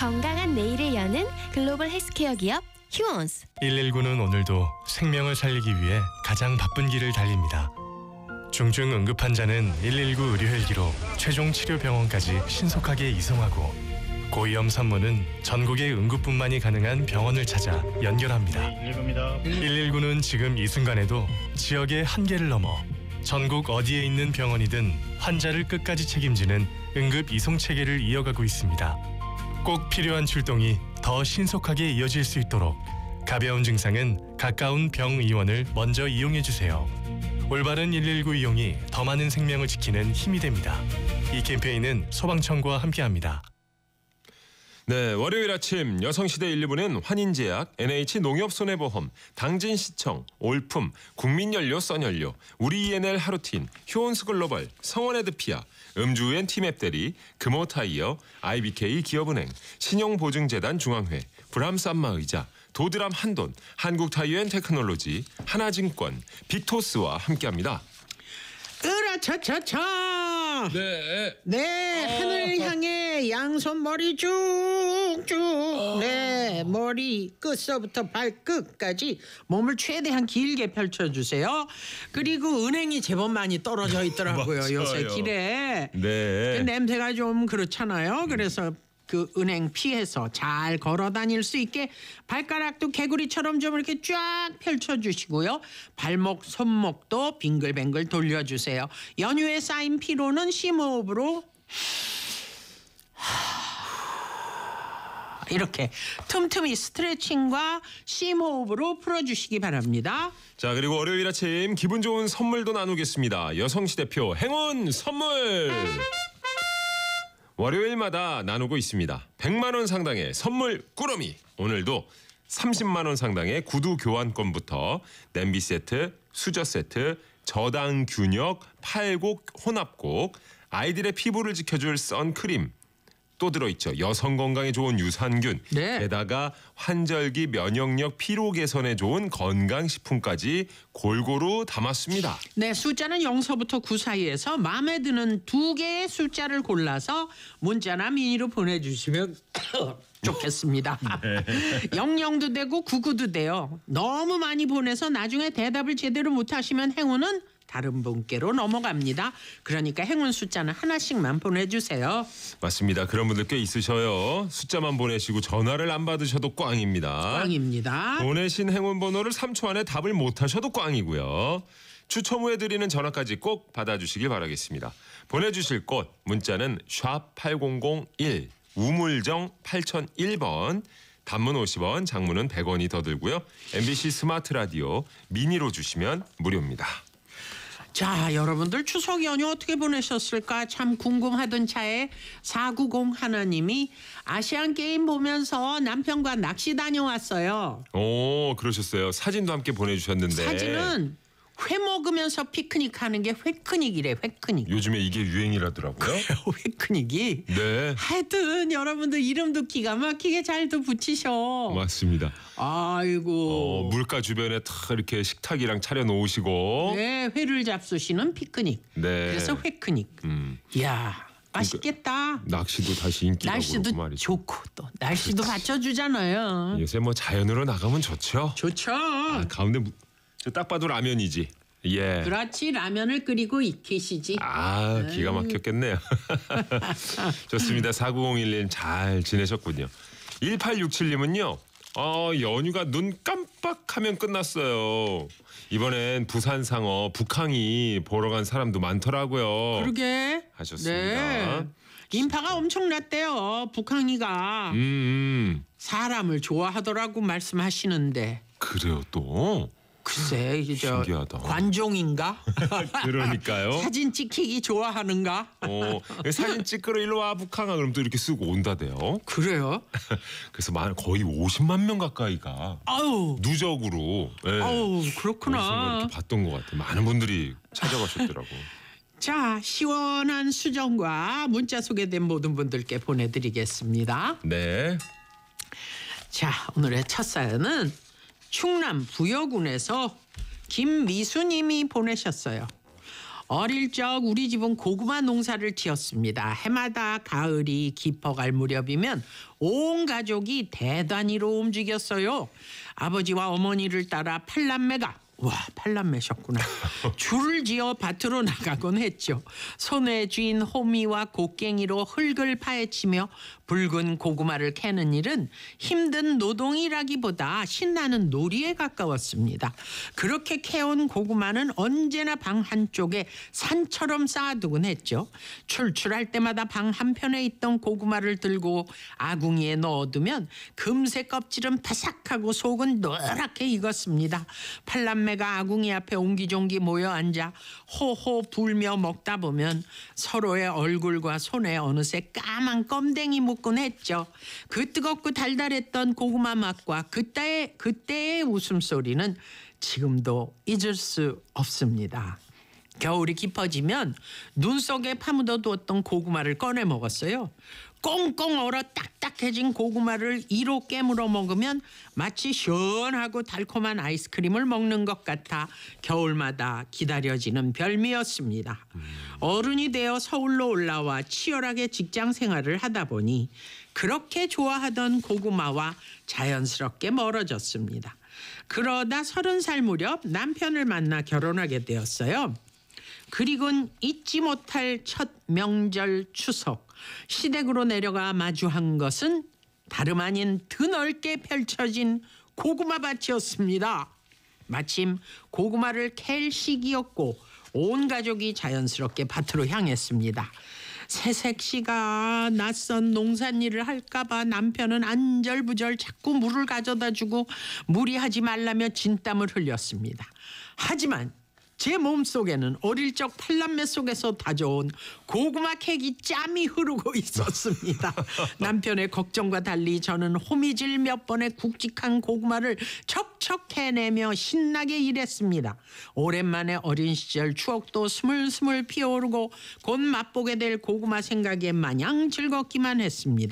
건강한 내일을 여는 글로벌 헬스케어 기업 휴원스. 119는 오늘도 생명을 살리기 위해 가장 바쁜 길을 달립니다. 중증 응급 환자는 119 의료 헬기로 최종 치료 병원까지 신속하게 이송하고, 고위험 산모는 전국의 응급분만이 가능한 병원을 찾아 연결합니다. 119는 지금 이 순간에도 지역의 한계를 넘어 전국 어디에 있는 병원이든 환자를 끝까지 책임지는 응급 이송 체계를 이어가고 있습니다. 꼭 필요한 출동이 더 신속하게 이어질 수 있도록 가벼운 증상은 가까운 병의원을 먼저 이용해 주세요. 올바른 119 이용이 더 많은 생명을 지키는 힘이 됩니다. 이 캠페인은 소방청구와 함께합니다. 네, 월요일 아침 여성시대 1부는 환인제약, NH농협손해보험, 당진시청, 올품, 국민연료 써연료, 우리 ENL 하루틴, 효온스글로벌, 성원에드피아, 음주엔 티맵대리, 금호타이어, IBK 기업은행, 신용보증재단 중앙회, 브람산마의자, 도드람 한돈, 한국타이어앤테크놀로지, 하나증권, 빅토스와 함께합니다. 으라차차차. 네. 네, 하늘 향해 양손 머리 쭉쭉. 네, 머리 끝서부터 발끝까지 몸을 최대한 길게 펼쳐주세요. 그리고 은행이 제법 많이 떨어져 있더라고요. 맞아요. 요새 길에. 네. 그 냄새가 좀 그렇잖아요. 그래서 그 은행 피해서 잘 걸어 다닐 수 있게 발가락도 개구리처럼 좀 이렇게 쫙 펼쳐주시고요. 발목, 손목도 빙글빙글 돌려주세요. 연휴에 쌓인 피로는 심호흡으로 이렇게 틈틈이 스트레칭과 심호흡으로 풀어주시기 바랍니다. 자, 그리고 월요일 아침 기분 좋은 선물도 나누겠습니다. 여성시대표 행운 선물. 월요일마다 나누고 있습니다. 100만 원 상당의 선물 꾸러미. 오늘도 30만 원 상당의 구두 교환권부터 냄비 세트, 수저 세트, 저당 균역, 팔곡 혼합곡, 아이들의 피부를 지켜줄 선크림 또 들어있죠. 여성 건강에 좋은 유산균, 네. 게다가 환절기 면역력 피로 개선에 좋은 건강식품까지 골고루 담았습니다. 네, 숫자는 0서부터 9 사이에서 마음에 드는 2개의 숫자를 골라서 문자나 미니로 보내주시면 좋겠습니다. 00도 되고 99도 돼요. 너무 많이 보내서 나중에 대답을 제대로 못하시면 행운은 다른 분께로 넘어갑니다. 그러니까 행운 숫자는 하나씩만 보내주세요. 맞습니다. 그런 분들 꽤 있으셔요. 숫자만 보내시고 전화를 안 받으셔도 꽝입니다. 꽝입니다. 보내신 행운 번호를 3초 안에 답을 못하셔도 꽝이고요. 추첨 후에 드리는 전화까지 꼭 받아주시길 바라겠습니다. 보내주실 곳 문자는 샵 8001 우물정 8001번, 단문 50원, 장문은 100원이 더 들고요. MBC 스마트 라디오 미니로 주시면 무료입니다. 자, 여러분들 추석 연휴 어떻게 보내셨을까 참 궁금하던 차에 490 하나님이 아시안 게임 보면서 남편과 낚시 다녀왔어요. 오, 그러셨어요. 사진도 함께 보내주셨는데. 사진은 회 먹으면서 피크닉 하는 게 회크닉이래. 회크닉. 요즘에 이게 유행이라더라고요. 회크닉이. 네. 하여튼 여러분들 이름도 기가 막히게 잘도 붙이셔. 맞습니다. 아이고. 물가 주변에 탁 이렇게 식탁이랑 차려 놓으시고. 네, 회를 잡수시는 피크닉. 네. 그래서 회크닉. 이야, 맛있겠다. 낚시도 다시 인기가 날씨도 오르고 말이죠. 좋고 또 날씨도 받쳐주잖아요. 요새 뭐 자연으로 나가면 좋죠. 좋죠. 가운데 저 딱 봐도 라면이지. 예. 그렇지, 라면을 끓이고 익히시지. 기가 막혔겠네요. 좋습니다. 4901님 잘 지내셨군요. 1867님은요. 연휴가 눈 깜빡하면 끝났어요. 이번엔 부산 상어 북항이 보러 간 사람도 많더라고요. 그러게. 하셨습니다. 네. 인파가 엄청났대요. 북한이가 사람을 좋아하더라고 말씀하시는데. 그래요 또? 글쎄, 이게 신기하다. 관종인가? 그러니까요. 사진 찍히기 좋아하는가? 사진 찍으러 일로 와 북한아 그럼 또 이렇게 쓰고 온다대요. 그래요? 그래서 거의 50만 명 가까이가 아우. 누적으로 아우, 어디선가 그렇구나. 이렇게 봤던 것 같아요. 많은 분들이 찾아가셨더라고. 자, 시원한 수정과 문자 소개된 모든 분들께 보내드리겠습니다. 네. 자, 오늘의 첫 사연은 충남 부여군에서 김미수님이 보내셨어요. 어릴 적 우리 집은 고구마 농사를 지었습니다. 해마다 가을이 깊어갈 무렵이면 온 가족이 대단위로 움직였어요. 아버지와 어머니를 따라 팔남매가 팔남매셨구나. 줄을 지어 밭으로 나가곤 했죠. 손에 쥔 호미와 곡괭이로 흙을 파헤치며 붉은 고구마를 캐는 일은 힘든 노동이라기보다 신나는 놀이에 가까웠습니다. 그렇게 캐온 고구마는 언제나 방 한쪽에 산처럼 쌓아두곤 했죠. 출출할 때마다 방 한편에 있던 고구마를 들고 아궁이에 넣어두면 금세 껍질은 바삭하고 속은 노랗게 익었습니다. 팔남매가 아궁이 앞에 옹기종기 모여 앉아 호호 불며 먹다 보면 서로의 얼굴과 손에 어느새 까만 껌댕이 묻곤 했죠. 그 뜨겁고 달달했던 고구마 맛과 그때의 웃음소리는 지금도 잊을 수 없습니다. 겨울이 깊어지면 눈 속에 파묻어 두었던 고구마를 꺼내 먹었어요. 꽁꽁 얼어 딱딱해진 고구마를 이로 깨물어 먹으면 마치 시원하고 달콤한 아이스크림을 먹는 것 같아 겨울마다 기다려지는 별미였습니다. 어른이 되어 서울로 올라와 치열하게 직장 생활을 하다 보니 그렇게 좋아하던 고구마와 자연스럽게 멀어졌습니다. 그러다 30살 무렵 남편을 만나 결혼하게 되었어요. 그리곤 잊지 못할 첫 명절 추석, 시댁으로 내려가 마주한 것은 다름 아닌 드넓게 펼쳐진 고구마 밭이었습니다. 마침 고구마를 캘 시기였고 온 가족이 자연스럽게 밭으로 향했습니다. 새색시가 낯선 농산일을 할까봐 남편은 안절부절 자꾸 물을 가져다 주고 무리하지 말라며 진땀을 흘렸습니다. 하지만 제 몸속에는 어릴 적 팔남매 속에서 다져온 고구마 캐기 짬이 흐르고 있었습니다. 남편의 걱정과 달리 저는 호미질 몇 번에 굵직한 고구마를 척척 해내며 신나게 일했습니다. 오랜만에 어린 시절 추억도 스물스물 피어오르고 곧 맛보게 될 고구마 생각에 마냥 즐겁기만 했습니다.